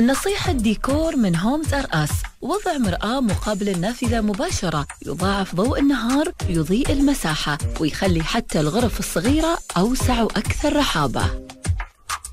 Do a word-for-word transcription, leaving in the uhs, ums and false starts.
نصيحة ديكور من هومز أر أس: وضع مرآة مقابل النافذة مباشرة يضاعف ضوء النهار، يضيء المساحة ويخلي حتى الغرف الصغيرة أوسع وأكثر رحابة.